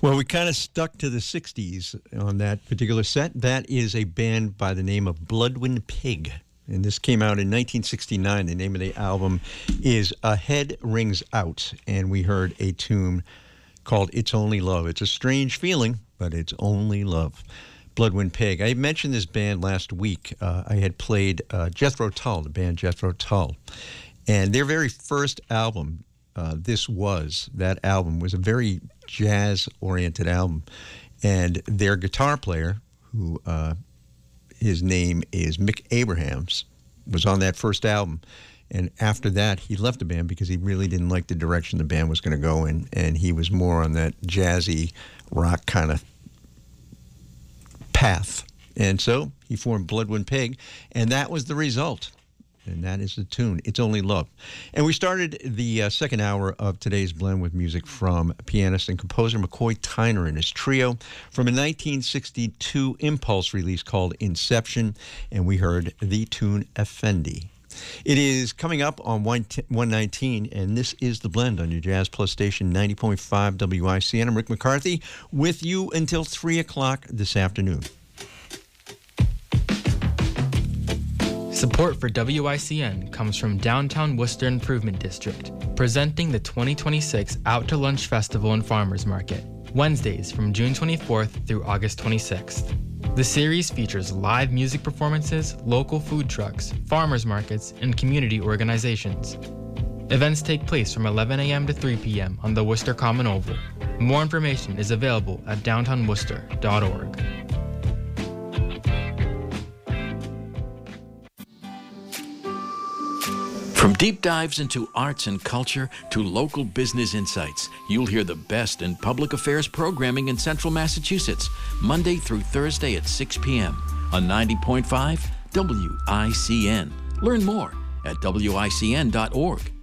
Well, we kind of stuck to the 60s on that particular set. That is a band by the name of Bloodwind Pig. And this came out in 1969. The name of the album is A Head Rings Out. And we heard a tune called It's Only Love. It's a strange feeling, but it's only love. Bloodwind Pig. I mentioned this band last week. I had played Jethro Tull, the band Jethro Tull. And their very first album, that album was a very jazz-oriented album. And their guitar player, who his name is Mick Abrahams, was on that first album. And after that, he left the band because he really didn't like the direction the band was going to go in. And he was more on that jazzy rock kind of path. And so he formed Bloodwind Pig, and that was the result. And that is the tune, It's Only Love. And we started the second hour of today's blend with music from pianist and composer McCoy Tyner and his trio from a 1962 Impulse release called Inception, and we heard the tune Effendi. It is coming up on 119, and this is The Blend on your Jazz Plus station, 90.5 WICN. I'm Rick McCarthy with you until 3 o'clock this afternoon. Support for WICN comes from Downtown Worcester Improvement District, presenting the 2026 Out to Lunch Festival and Farmers Market, Wednesdays from June 24th through August 26th. The series features live music performances, local food trucks, farmers markets, and community organizations. Events take place from 11 a.m. to 3 p.m. on the Worcester Common Oval. More information is available at downtownworcester.org. From deep dives into arts and culture to local business insights, you'll hear the best in public affairs programming in Central Massachusetts, Monday through Thursday at 6 p.m. on 90.5 WICN. Learn more at WICN.org.